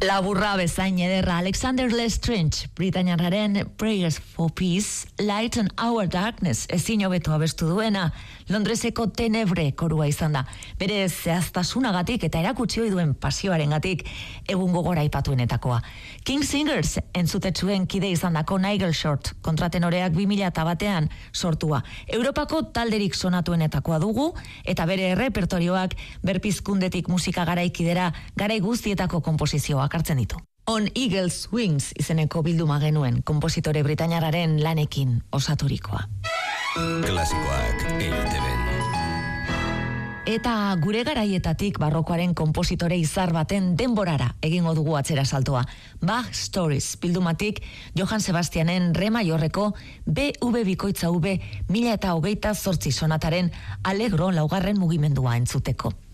Laburra bezain ederra Alexander Lestrange, Britainiarraren Prayers for Peace, Lighten Our Darkness, ezin hobeto abestu duena, Londreseko Tenebre korua izan da. Bere zehaztasunagatik eta erakutsi ohi duen pasioarengatik egun gogora aipatuenetakoa. King Singers entzutetxuen kide izandako Nigel Short, kontratenoreak 2001 sortua. Europako talderik sonatuenetakoa dugu, eta bere errepertorioak berpizkundetik musika garaikidera garai guztietako konposizioak hartzen ditu. On Eagle's Wings izeneko bilduma genuen konpositore britainiarraren lanekin osaturikoa. Klasikoak EITB-n. Eta gure garaietatik barrokoaren konpositore izar baten denborara egingo dugu atzera saltoa. Bach Stories bildumatik Johann Sebastianen Re maiorreko BV bikoitza V 1028 sonataren Allegro laugarren mugimendua entzuteko.